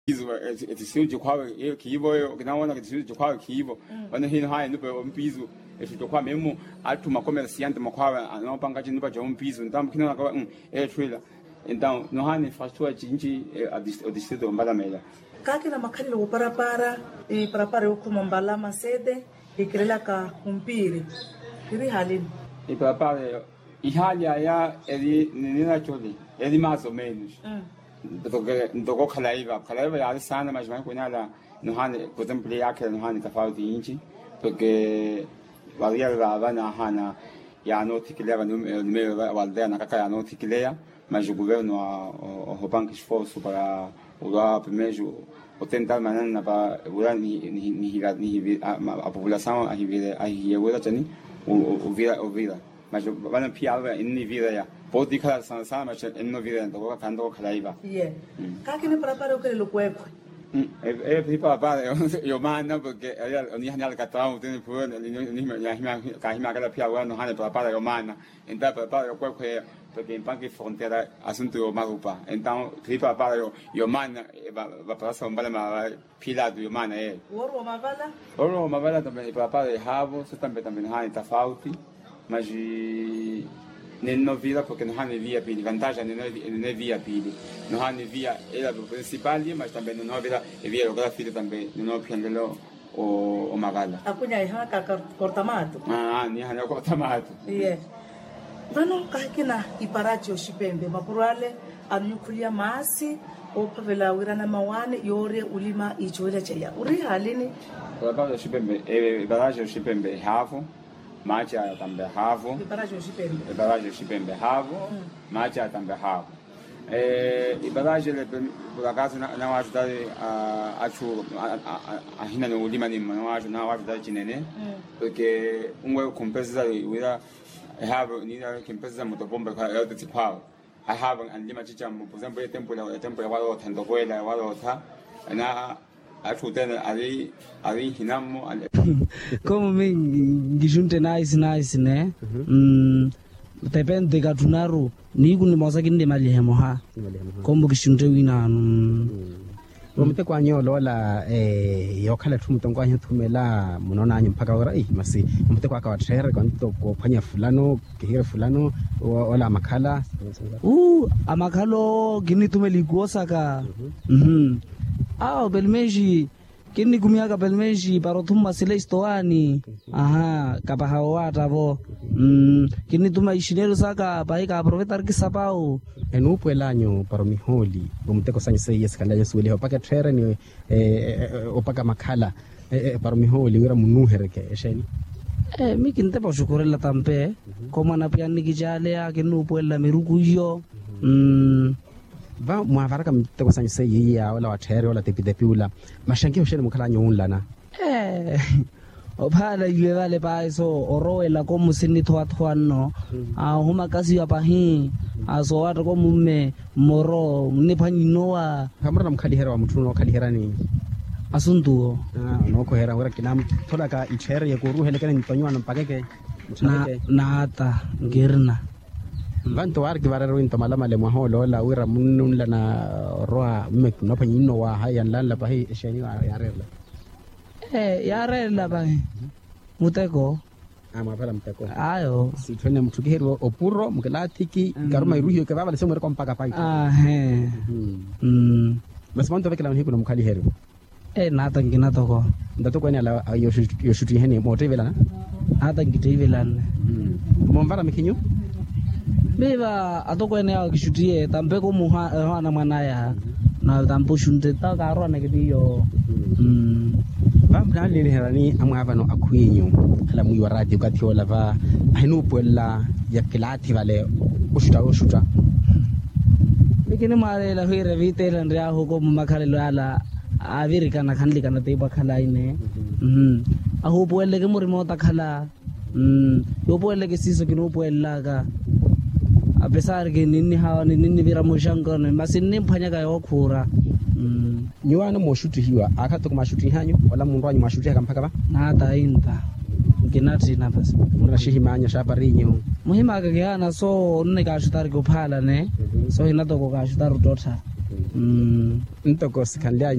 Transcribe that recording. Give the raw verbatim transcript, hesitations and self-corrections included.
Izo etisiyo jikwawe iyo kiivo yo kinaona etisiyo jikwawe kiivo wana hino haya nupe mpizo etisiyo kwa memu atuma comerciante makwawe anopanga chinupa jo mpizo ndambo kinona kwa eh trailer então no hani fastua chinchi o distrito Mbalamela kaki na makalilo go parapara e parapara yo kuma Mbalama sede ikirela ka kumpiri iri halini e parapara ihali ya eri nina choli eri mais ou menos Ndoko Kalaiva, Kalaiva ya sana mas vai kunala no hane por exemplo yake no hane tofauti inchi porque valia lava na hana ya no tikileva no meio valdeia na kaka ya no tikilea mas o governo o banco esforço para o primeiro o tentar manana para ura ni ni ni a população a vira a vira tani o vira o vira mas vai na piada em vira ya pode ficar sana sana mas em vira ndo kando Kalaiva yeah kaki ni parapara ukele lokwekwe é para para eu mano porque eu nem hanal catão tem por nem nem nem cai aquela piada no hanal para para eu mano então para para eu qualquer porque em banco fronteira assunto eu marupa então para para eu eu mano vai passar um balama pilado eu mano é oro mavala oro mavala também para para rabo isso também também hanal tá falti mas não vira porque não há via pili vantagem não é via pili não há via ela principal mas também não há via via geografia também não há pendelo o o magala akunya iha ka cortamato ah ni hana cortamato yeah vano kakina iparacho shipembe mapurale anyukulia masi o pavela wirana mawane yore ulima ichoela cheya uri halini kwa baba shipembe e barajo shipembe hafu Macha também ravo. Ibaragem Chipembe. Ibaragem Chipembe ravo. Macha também ravo. Eh, Ibaragem por acaso não ajuda a a a hina no lima nem não ajuda não ajuda de nenê. Porque um é compensa o ira ravo nem é compensa muito bom para é de tipo I have an lima chicha por exemplo tempo o tempo eu tento coela eu tá na ali ali hinamo ali como me gijunte nice nice ne mm depende ka tunaro ni kuni mosa kinde mali hemo ha kombo gishunte wina no mte kwa nyolo la eh yokhala thumu tongwa nya thumela monona nya mpaka ora eh masi mte kwa ka there kwa nto ko phanya fulano kehire fulano wala makhala uh amakhalo gini tumeli kuosa ka mhm ah belmeji kini kumiaka belmeji parothuma sile istoani aha kapa hawata bo mm kini tuma ishinero saka baika aproveitar que sapao enu puelanyo para miholi bomteko sanyise yeskala yesuele opaka there ni eh opaka makhala para miholi wira munuhereke esheni eh mikinte pa shukurela tampe koma na pia nikijale yake nu puela mirukuyo mm va muavara kam te ko sanyise yiya wala wa there wala te pidepiula mashanki hoshele mukhala nyonlana eh ophala ile vale pa eso oroela ko musini thwa thwanno a huma kasi ya pahi aso wata ko mumme moro ne phanyinoa kamara mkhalihera wa muthu no khalihera ni asuntuo ah no ko hera wara kinam thola ka ithere ye ko ruhele kana ntonywana mpakeke na nata ngirna vanto warki vararo into malama le maholo la wira munun la na roa mek no panyino wa hayan lan la pahi sheni ya rela eh ya rela ba muteko ama pala muteko ayo si twene mtukihero opuro mkelathiki karuma iruhiyo ke baba le semore kompaka pai ah he mm masmanto vekela ni kuno mkhali hero eh nata ngina toko ndato kwani la yo shuti hene motevela na hata ngitevela mombara mikinyo beba atokwene ya kishutie tambe ko muha hana mwanaya na tampo shunte ta karo na kidiyo mm babra le herani amava no akwinyo ala muyi wa radio ka thiola va ahinu puella ya kilati vale ushuta ushuta mikini mare la hire vitela ndya ho ko makhalelo ala avirika na khanli kana te bakhala ine mhm aho puelle ke muri mo ta khala mm yo puelle ke siso ke no puella ka a pesar que nini hawa ni nini vira moshangano masinni mphanya ka yokhura mm nyiwana mo shuti hiwa akatho kuma shuti hanyo wala mundu wanyu mashuti akampaka ba nata inta kinati na basi muna shihimanya shapa rinyo muhima ka yana so nne ka shutar ko phala ne so hina to ko ka shutar dotha mm ntoko sikhanlia